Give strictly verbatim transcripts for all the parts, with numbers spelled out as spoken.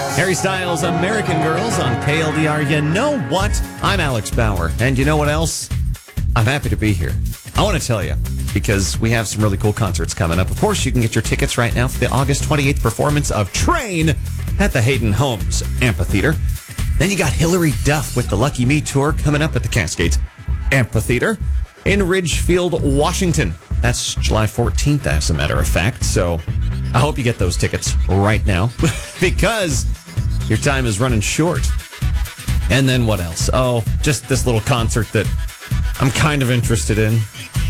Harry Styles, American Girls on K L D R. You know what? I'm Alex Bauer. And you know what else? I'm happy to be here. I want to tell you, because we have some really cool concerts coming up. Of course, you can get your tickets right now for the August twenty-eighth performance of Train at the Hayden Homes Amphitheater. Then you got Hillary Duff with the Lucky Me Tour coming up at the Cascades Amphitheater in Ridgefield, Washington. That's July fourteenth, as a matter of fact. So I hope you get those tickets right now because your time is running short. And then what else? Oh, just this little concert that I'm kind of interested in.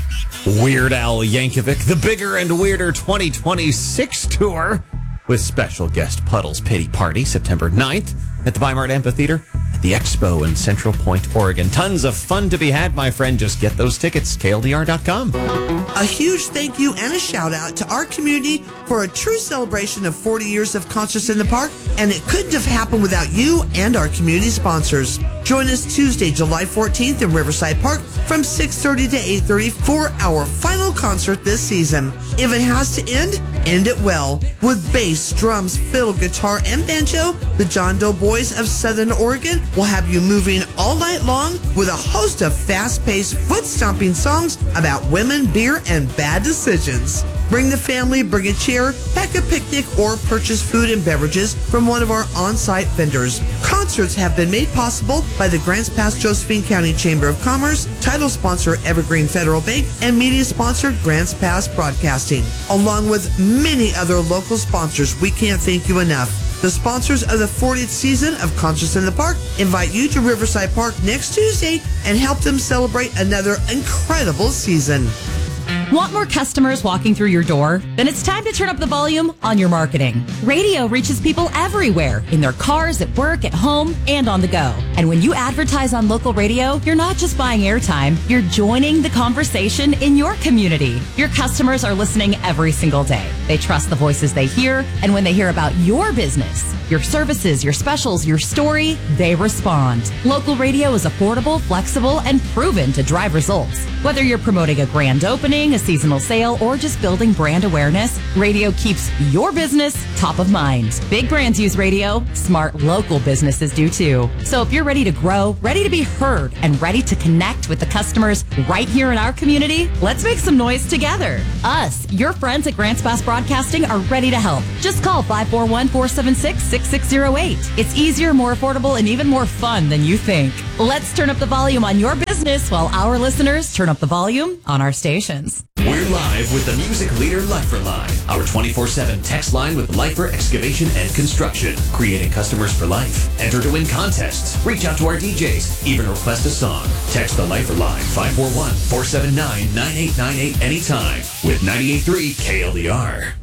Weird Al Yankovic, the Bigger and Weirder twenty twenty-six tour with special guest Puddles Pity Party, September ninth at the Weimar Amphitheater at the Expo in Central Point, Oregon. Tons of fun to be had, my friend. Just get those tickets, K L D R dot com. A huge thank you and a shout out to our community for a true celebration of forty years of Concerts in the Park, and it couldn't have happened without you and our community sponsors. Join us Tuesday, July fourteenth in Riverside Park from six thirty to eight thirty for our final concert this season. If it has to end, end it well. With bass, drums, fiddle, guitar, and banjo, the John Doe Boys of Southern Oregon will have you moving all night long with a host of fast-paced, foot-stomping songs about women, beer, and bad decisions. Bring the family, bring a chair, pack a picnic, or purchase food and beverages from one of our on-site vendors. Concerts have been made possible by the Grants Pass Josephine County Chamber of Commerce, title sponsor Evergreen Federal Bank, and media sponsor Grants Pass Broadcasting. Along with many other local sponsors, we can't thank you enough. The sponsors of the fortieth season of Concerts in the Park invite you to Riverside Park next Tuesday and help them celebrate another incredible season. Want more customers walking through your door? Then it's time to turn up the volume on your marketing. Radio reaches people everywhere, in their cars, at work, at home, and on the go. And when you advertise on local radio, you're not just buying airtime, you're joining the conversation in your community. Your customers are listening every single day. They trust the voices they hear, and when they hear about your business, your services, your specials, your story, they respond. Local radio is affordable, flexible, and proven to drive results. Whether you're promoting a grand opening, a seasonal sale, or just building brand awareness, radio keeps your business top of mind. Big brands use radio. Smart local businesses do too. So if you're ready to grow, ready to be heard, and ready to connect with the customers right here in our community, let's make some noise together. Us, your friends at Grants Pass Broadcasting, are ready to help. Just call five four one, four seven six, six six zero eight. It's easier, more affordable, and even more fun than you think. Let's turn up the volume on your business while our listeners turn up the volume on our stations. We're live with the music leader Lifer Line, our twenty-four seven text line with Lifer Excavation and Construction, creating customers for life. Enter to win contests, reach out to our D Js, even request a song. Text the Lifer Line five four one, four seven nine, nine eight nine eight anytime with ninety-eight point three K L D R.